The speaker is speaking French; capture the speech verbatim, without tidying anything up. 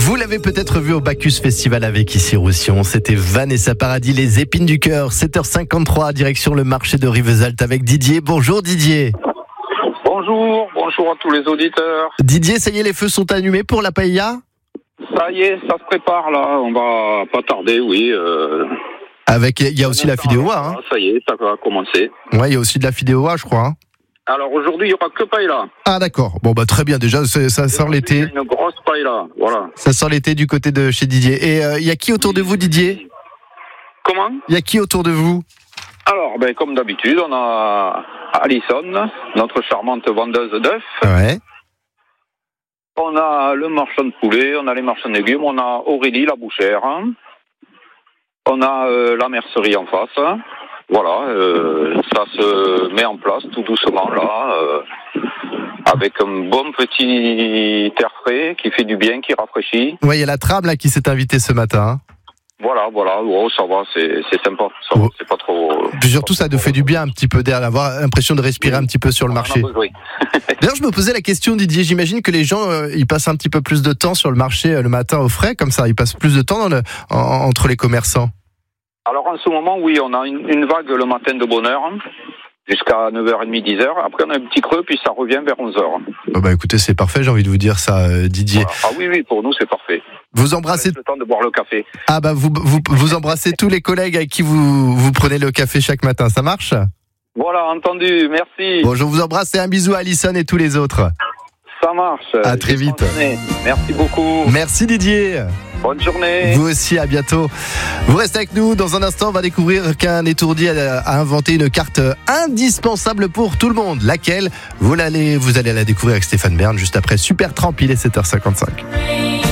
Vous l'avez peut-être vu au Bacchus Festival avec ici Roussillon. C'était Vanessa Paradis, les épines du cœur. sept heures cinquante-trois, direction le marché de Rivesaltes avec Didier. Bonjour Didier. Bonjour, bonjour à tous les auditeurs. Didier, ça y est, les feux sont allumés pour la paella ? Ça y est, ça se prépare là, on va pas tarder, oui. Euh... Avec, il y a aussi la fidéoa. Hein. Ça y est, ça va commencer. Ouais, il y a aussi de la fidéoa, je crois. Hein. Alors aujourd'hui, il n'y aura que paella. Ah d'accord, bon bah très bien, déjà ça sent l'été. Une grosse paella, voilà. Ça sent l'été du côté de chez Didier. Et il euh, y a qui autour de vous, Didier ? Comment ? Il y a qui autour de vous ? Alors, ben, comme d'habitude, on a Alison, notre charmante vendeuse d'œufs. Ouais. On a le marchand de poulet, on a les marchands de légumes, on a Aurélie, la bouchère. On a euh, la mercerie en face. Voilà, euh, ça se met en place tout doucement là, euh, avec un bon petit air frais qui fait du bien, qui rafraîchit. Oui, il y a la tram là qui s'est invitée ce matin. Voilà, voilà, oh, ça va, c'est, c'est sympa, ça va, oh. c'est pas trop... Puis surtout, ça nous fait du bien un petit peu d'air, d'avoir l'impression de respirer un petit peu sur le marché. D'ailleurs, je me posais la question, Didier, j'imagine que les gens, euh, ils passent un petit peu plus de temps sur le marché euh, le matin au frais, comme ça, ils passent plus de temps dans le, en, entre les commerçants. Alors en ce moment, oui, on a une, une vague le matin de bonne heure, jusqu'à neuf heures trente, dix heures. Après, on a un petit creux, puis ça revient vers onze heures. Oh bah écoutez, c'est parfait, j'ai envie de vous dire ça, euh, Didier. Voilà. Ah oui, oui, pour nous, c'est parfait. Vous embrassez... le temps de boire le café. Ah bah vous, vous, vous embrassez tous les collègues avec qui vous, vous prenez le café chaque matin, ça marche ? Voilà, entendu, merci. Bon, je vous embrasse et un bisou à Alison et tous les autres. Ça marche. À très vite. Merci beaucoup. Merci Didier. Bonne journée. Vous aussi, à bientôt. Vous restez avec nous. Dans un instant, on va découvrir qu'un étourdi a, a inventé une carte indispensable pour tout le monde. Laquelle ? Vous allez, vous allez la découvrir avec Stéphane Bern juste après Super Tramp. Il est sept heures cinquante-cinq.